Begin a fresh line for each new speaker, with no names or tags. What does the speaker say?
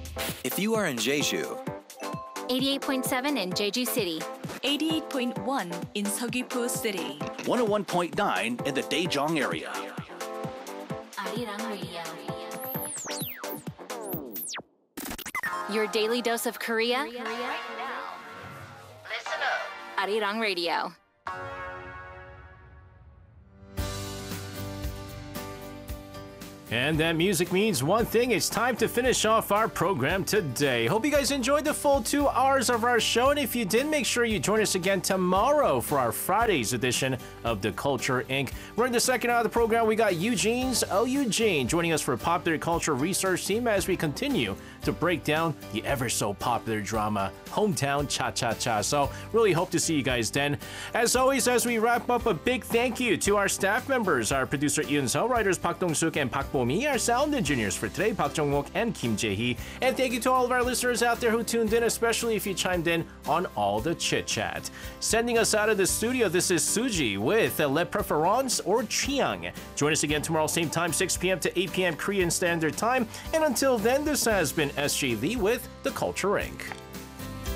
If you are in Jeju,
88.7 in Jeju City.
88.1 in Seogwipo City.
101.9 in the Daejeong area.
Arirang Radio. Your daily dose of Korea.
Right now. Listen up.
Arirang Radio.
And that music means one thing. It's time to finish off our program today. Hope you guys enjoyed the full 2 hours of our show. And if you did, make sure you join us again tomorrow for our Friday's edition of The Culture Inc. We're in the second hour of the program. We got Eugene's Eugene joining us for a popular culture research team as we continue to break down the ever so popular drama Hometown Cha-Cha-Cha. So really hope to see you guys then. As always, as we wrap up, a big thank you to our staff members, our producer Yoon Seo, writers Park Dong-suk and Park Bo-mi, our sound engineers for today, Park Jong-wook and Kim Jae-hee. And thank you to all of our listeners out there who tuned in, especially if you chimed in on all the chit-chat. Sending us out of the studio, this is Suji with Le Preference or Chiang. Join us again tomorrow, same time, 6 p.m. to 8 p.m. Korean Standard Time. And until then, this has been SJ Lee with The Culture Inc.